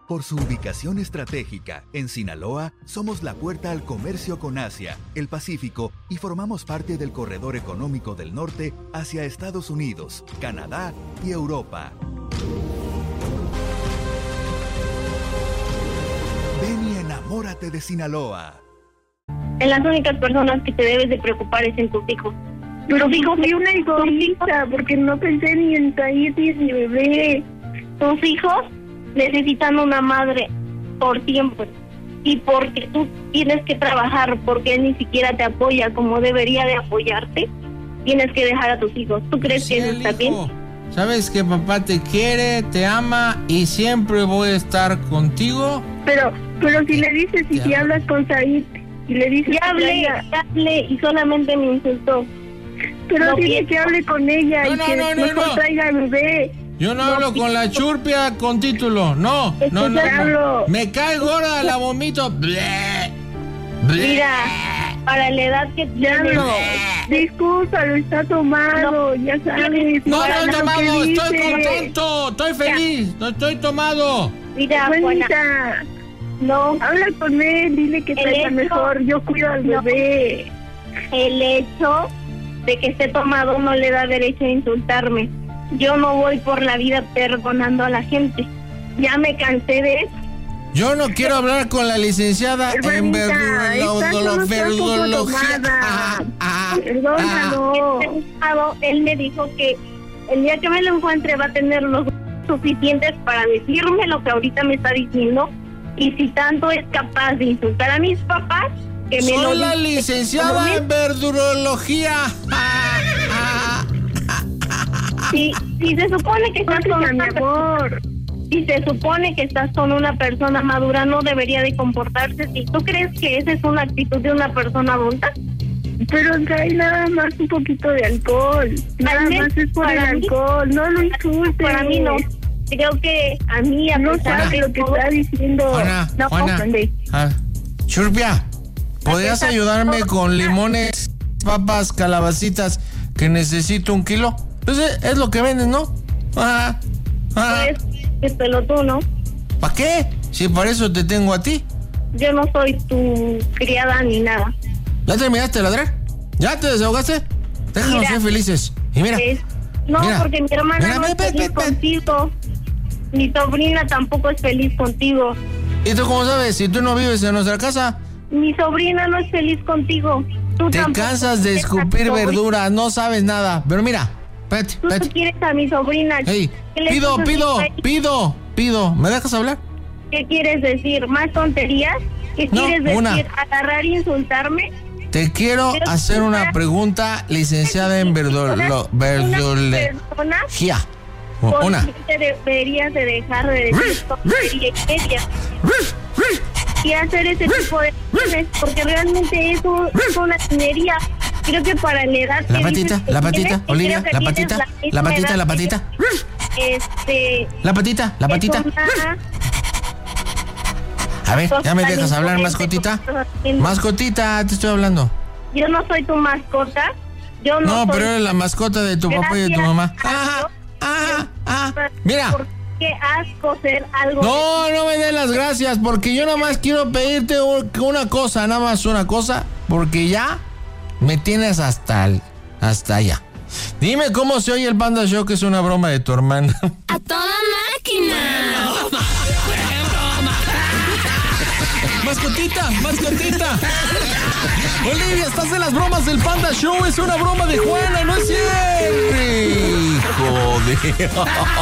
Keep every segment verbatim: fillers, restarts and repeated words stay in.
Por su ubicación estratégica, en Sinaloa, somos la puerta al comercio con Asia, el Pacífico y formamos parte del corredor económico del norte hacia Estados Unidos, Canadá y Europa. Ven y enamórate de Sinaloa. En las únicas personas que te debes de preocupar es en tus hijos. Pero dijo, soy una egoísta porque no pensé ni en Said ni en mi bebé. Tus hijos necesitan una madre por siempre. Y porque tú tienes que trabajar, porque él ni siquiera te apoya como debería de apoyarte, tienes que dejar a tus hijos. ¿Tú crees Sí, que eso está bien? Sabes que papá te quiere, te ama y siempre voy a estar contigo. Pero, pero si le dices y Ya. si hablas con Said y le dices Ya hablé, que traiga- ya hablé y solamente me insultó. pero No dile pienso. que hable con ella No, y no, que no, no, mejor no. traiga al bebé. Yo no, No, hablo con la churpia con título, no, no, no, Escucha, no. hablo. Me cae gorda, la vomito. Bleh, bleh. Mira, para la edad que Ya tienes, no. Disculpa, lo está tomado, ya sabes. No hagas estoy lo que tomado, estoy dice. contento, estoy feliz, no estoy tomado. mira, Juana, Juanita, no, habla con él, dile que El traiga hecho- mejor, yo cuido al No. bebé. el hecho de que esté tomado no le da derecho a insultarme. Yo no voy por la vida perdonando a la gente. Ya me cansé de eso. Yo no quiero hablar con la licenciada en Hermanita, esta solo está un poco verdurología. tomada. Ah, ah, Perdónalo. Ah, Él me dijo que el día que me lo encuentre va a tener los suficientes para decirme lo que ahorita me está diciendo. Y si tanto es capaz de insultar a mis papás, que me lo Soy la diga. licenciada en verdurología. Ah, ah. Si, si se supone que estás con Escucha, mi una amor. Si se supone que estás con una persona madura, no debería de comportarse así. ¿Tú crees que esa es una actitud de una persona adulta? Pero trae nada más un poquito de alcohol. Nada Al menos más es por el para mí- alcohol. No lo insultes. Para mí no. Creo que a mí, a No pesar sabes de lo que todo- está diciendo. Juana, No, Juana. ande. Ah, Churpia, ¿podrías pesar de ayudarme todo- con limones, papas, calabacitas, que necesito un kilo? Pues es, es lo que venden, ¿no? Ah, ah. Pues, díselo tú, ¿no? ¿Para qué? Si para eso te tengo a ti. Yo no soy tu criada ni nada. ¿Ya terminaste de ladrar? ¿Ya te desahogaste? Déjanos Mira. ser felices. Y mira, Es- no, Mira. porque mi hermana Mira, no ve, es ve, feliz ve, ve. contigo. Mi sobrina tampoco es feliz contigo. ¿y tú cómo sabes? Si tú no vives en nuestra casa, Mi sobrina no es feliz contigo. Tú te tampoco cansas de quieres a mi escupir sobrina. verdura, no sabes nada. Pero mira, espérate, Tú no espérate. quieres a mi sobrina. Ey, ¿Qué le pido, estás pido, haciendo ahí? pido, pido. ¿Me dejas hablar? ¿Qué quieres decir? ¿Más tonterías? ¿Qué No, quieres decir? una. ¿Agarrar y insultarme? Te quiero Pero hacer una una- pregunta, licenciada en verdolo- Una verdología. persona, O- Una. ¿por qué te deberías de dejar de decir tontería y media? Y hacer ese tipo de cosas, porque realmente eso es una tinería. Creo que para la edad La que patita, dices que la patita, tienes, Olivia, creo que la tienes patita, misma la patita, edad la que patita. yo. Este, La patita, la es patita. una- A ver, ¿ya me dejas hablar, Totalmente mascotita? diferente. Mascotita, te estoy hablando. Yo no soy tu mascota. Yo no, No, soy pero eres la mascota de tu papá y de tu Gracias mamá. a Ah, Dios. ah, ah. Mira. ¿Por qué asco ser algo? No, no me des las gracias, porque yo nada más quiero pedirte un- una cosa, nada más una cosa, porque ya me tienes hasta el- hasta allá. Dime cómo se oye el Panda Show, que es una broma de tu hermana. ¡A toda máquina! Mascotita, mascotita. Olivia, estás en las bromas del Panda Show, es una broma de Juana, no es cierto. Hijo de...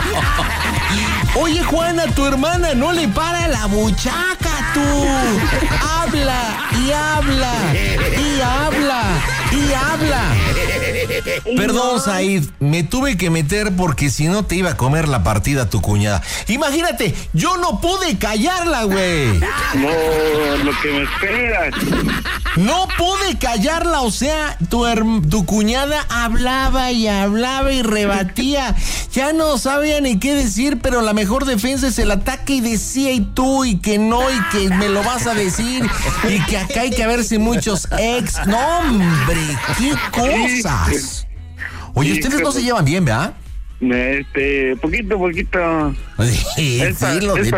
Oye, Juana, tu hermana no le para la buchaca, tú. Habla y habla y habla y habla. Perdón, Said, me tuve que meter porque si no te iba a comer la partida tu cuñada. Imagínate, yo no pude callarla, güey. No, lo que me esperas. No pude callarla, o sea, tu, herm- tu cuñada hablaba y hablaba y rebatía. Ya no sabía ni qué decir, pero la mejor defensa es el ataque y decía y tú y que no y que me lo vas a decir y que acá hay que verse muchos ex. No, hombre, qué cosas. Oye, ustedes no se llevan bien, ¿verdad? Este, poquito, poquito. Sí, Esta- sí, lo de esta